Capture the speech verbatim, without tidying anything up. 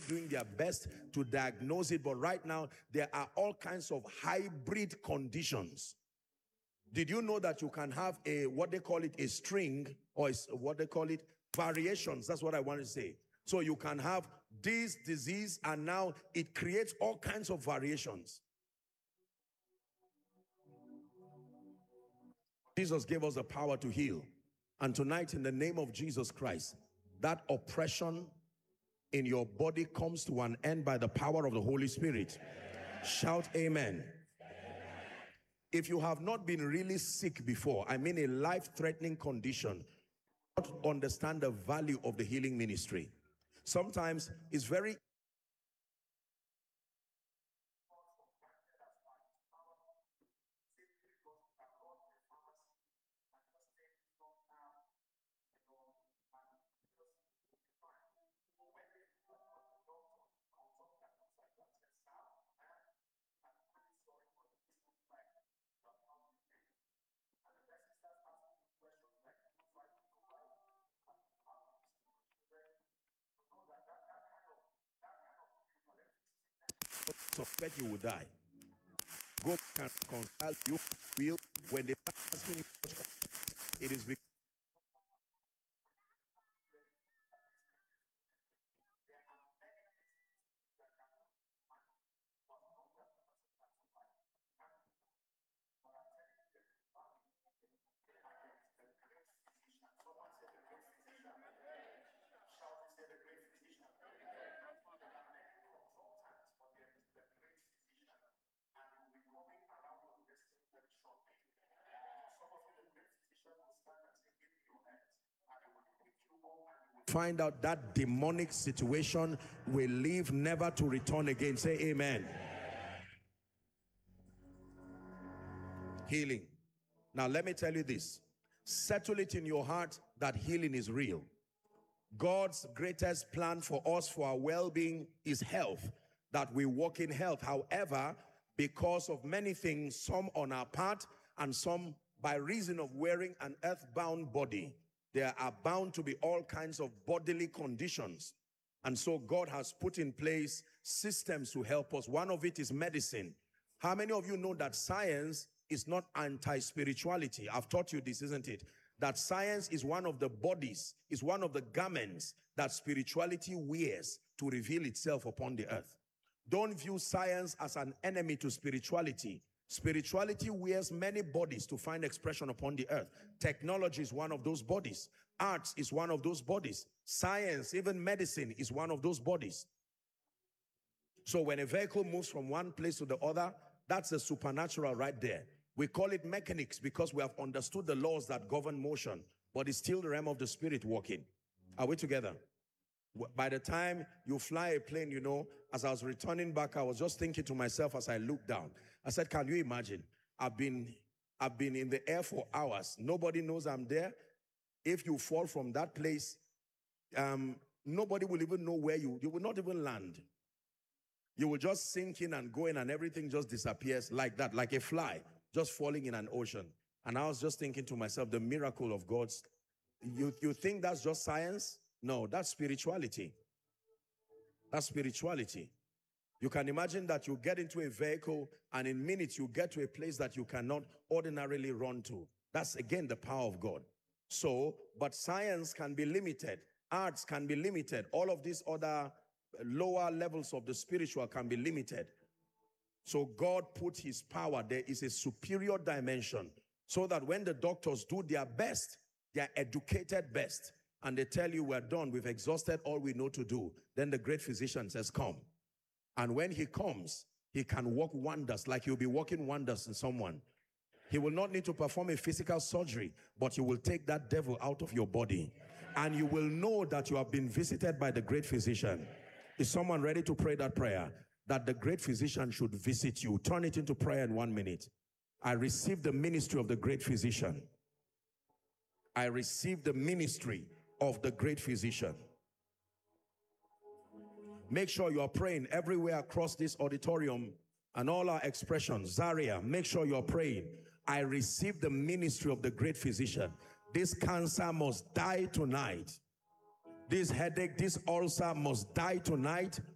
doing their best to diagnose it, but right now there are all kinds of hybrid conditions. Did you know that you can have a, what they call it, a string, or is what they call it, variations? That's what I want to say. So you can have this disease and now it creates all kinds of variations. Jesus gave us the power to heal. And tonight, in the name of Jesus Christ, that oppression in your body comes to an end by the power of the Holy Spirit. Shout amen. If you have not been really sick before, I mean a life-threatening condition, not understand the value of the healing ministry. Sometimes it's very suspect you will die. Go and consult you will when they start asking you, it is because find out that demonic situation will leave never to return again. Say amen. Healing. Now let me tell you this. Settle it in your heart that healing is real. God's greatest plan for us, for our well-being, is health, that we walk in health. However, because of many things, some on our part and some by reason of wearing an earthbound body, there are bound to be all kinds of bodily conditions. And so God has put in place systems to help us. One of it is medicine. How many of you know that science is not anti-spirituality? I've taught you this, isn't it? That science is one of the bodies, is one of the garments that spirituality wears to reveal itself upon the earth. Don't view science as an enemy to spirituality. Spirituality wears many bodies to find expression upon the earth. Technology is one of those bodies. Arts is one of those bodies. Science, even medicine, is one of those bodies. So when a vehicle moves from one place to the other, that's a supernatural right there. We call it mechanics because we have understood the laws that govern motion, but it's still the realm of the spirit working. Are we together? By the time you fly a plane, you know, as I was returning back, I was just thinking to myself as I looked down. I said, can you imagine? I've been, I've been in the air for hours. Nobody knows I'm there. If you fall from that place, um, nobody will even know where you, you will not even land. You will just sink in and go in and everything just disappears like that, like a fly just falling in an ocean. And I was just thinking to myself, the miracle of God's, you, you think that's just science? No, that's spirituality. That's spirituality. You can imagine that you get into a vehicle and in minutes you get to a place that you cannot ordinarily run to. That's again the power of God. So, but science can be limited. Arts can be limited. All of these other lower levels of the spiritual can be limited. So God put his power, there is a superior dimension, so that when the doctors do their best, they are educated best, and they tell you we're done, we've exhausted all we know to do, then the great physician says come. And when he comes, he can work wonders, like he'll be working wonders in someone. He will not need to perform a physical surgery, but he will take that devil out of your body, and you will know that you have been visited by the great physician. Is someone ready to pray that prayer? That the great physician should visit you. Turn it into prayer in one minute. I receive the ministry of the great physician. I receive the ministry of the great physician. Make sure you are praying everywhere across this auditorium and all our expressions. Zaria, make sure you are praying. I receive the ministry of the great physician. This cancer must die tonight. This headache, this ulcer must die tonight